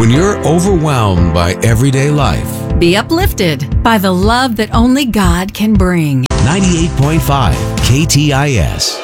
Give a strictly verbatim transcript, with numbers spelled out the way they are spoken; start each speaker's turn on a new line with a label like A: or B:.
A: When you're overwhelmed by everyday life,
B: Be uplifted by the love that only God can bring.
A: ninety-eight point five K T I S.